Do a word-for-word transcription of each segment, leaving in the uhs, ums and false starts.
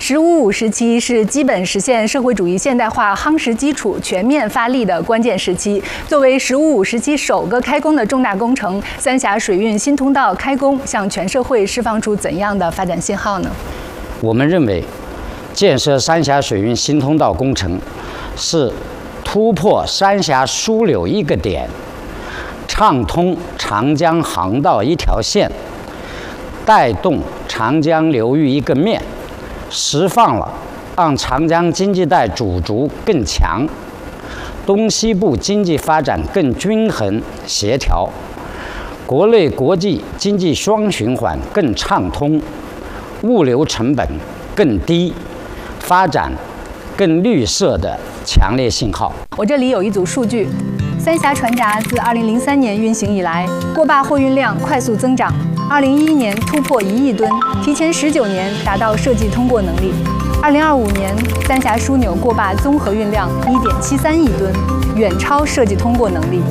“十五五”时期是基本实现社会主义现代化夯实基础、全面发力的关键时期。作为“十五五”时期首个开工的重大工程，三峡水运新通道开工，向全社会释放出怎样的发展信号呢？ 我们认为，建设三峡水运新通道工程是突破三峡枢纽一个点，畅通长江航道一条线，带动长江流域一个面，释放了让长江经济带主轴更强，东西部经济发展更均衡协调，国内国际经济双循环更畅通，物流成本更低，发展更绿色的强烈信号。 我这里有一组数据。三峡船闸自二零零三年运行以来，过坝货运量快速增长，二零一一年突破一亿吨，提前十九年达到设计通过能力。二零二五年，三峡枢纽过坝综合运量一点七三亿吨，远超设计通过能力。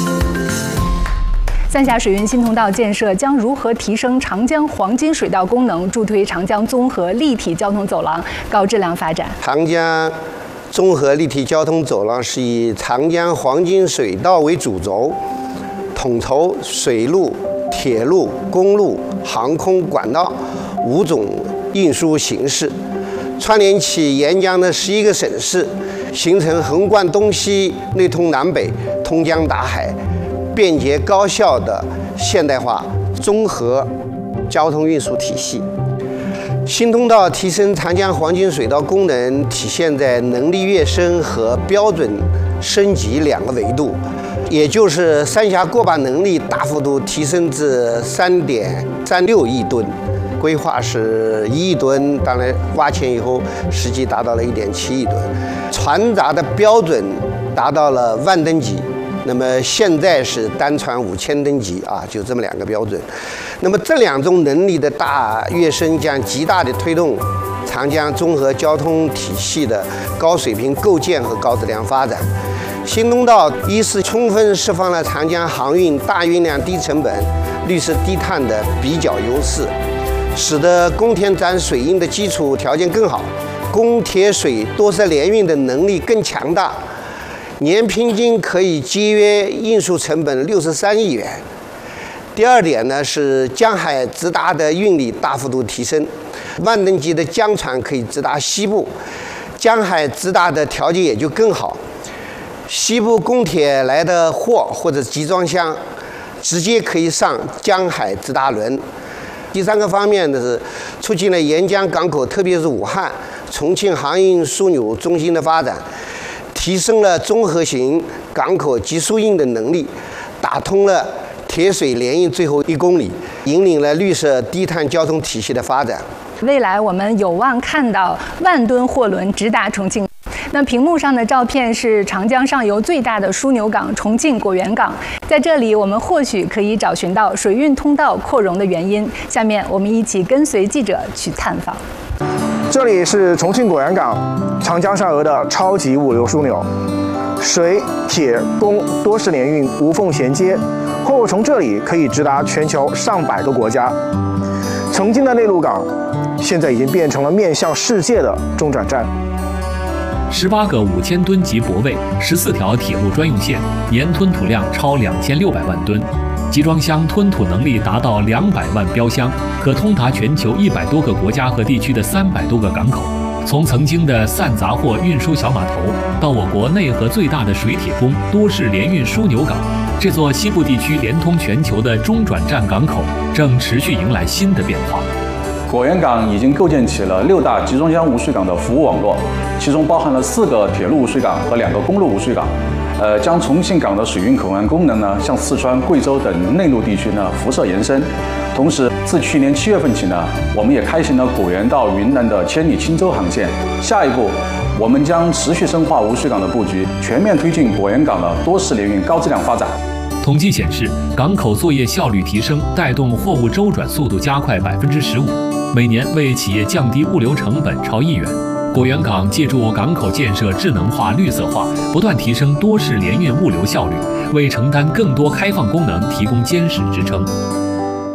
三峡水运新通道建设将如何提升长江黄金水道功能，助推长江综合立体交通走廊高质量发展？ 长江综合立体交通走廊是以长江黄金水道为主轴，统筹水路、铁路、公路、航空管道五种运输形式，串联起沿江的十一个省市，形成横贯东西、内通南北、通江达海、便捷高效的现代化综合交通运输体系。新通道提升长江黄金水道功能，体现在能力跃升和标准升级两个维度，也就是三峡过坝能力大幅度提升至三点三六亿吨，规划是一亿吨，当然挖潜以后实际达到了一点七亿吨，船闸的标准达到了万吨级。那么现在是单船五千吨级啊，就这么两个标准。那么这两种能力的大跃升，将极大的推动长江综合交通体系的高水平构建和高质量发展。新通道一是充分释放了长江航运大运量、低成本、绿色低碳的比较优势，使得供铁站水运的基础条件更好，供铁水多色联运的能力更强大。年平均可以节约运输成本六十三亿元。第二点呢是江海直达的运力大幅度提升，万吨级的江船可以直达西部，江海直达的条件也就更好。西部供铁来的货或者集装箱，直接可以上江海直达轮。第三个方面呢是促进了沿江港口，特别是武汉、重庆航运枢纽中心的发展。提升了综合型港口集输运的能力，打通了铁水联运最后一公里，引领了绿色低碳交通体系的发展。 未来我们有望看到万吨货轮直达重庆。那屏幕上的照片是长江上游最大的枢纽港重庆果园港，在这里我们或许可以找寻到水运通道扩容的原因。下面我们一起跟随记者去探访。 这里是重庆果园港，长江上游的超级物流枢纽，水、铁、公多式联运无缝衔接，货物从这里可以直达全球上百个国家。曾经的内陆港，现在已经变成了面向世界的中转站。 十八个五千吨级泊位，十四条铁路专用线，年吞吐量超两千六百万吨。集装箱吞吐能力达到两百万标箱，可通达全球一百多个国家和地区的三百多个港口。从曾经的散杂货运输小码头，到我国内河最大的水铁工多式联运枢纽港，这座西部地区连通全球的中转站港口正持续迎来新的变化。 果园港已经构建起了六大集装箱无水港的服务网络，其中包含了四个铁路无水港和两个公路无水港。呃，将重庆港的水运口岸功能呢，向四川、贵州等内陆地区呢辐射延伸。同时，自去年七月份起呢，我们也开行了果园到云南的千里钦州航线。下一步，我们将持续深化无水港的布局，全面推进果园港的多式联运高质量发展。 统计显示，港口作业效率提升，带动货物周转速度加快百分之十五，每年为企业降低物流成本超亿元。果园港借助港口建设智能化、绿色化，不断提升多式联运物流效率，为承担更多开放功能提供坚实支撑。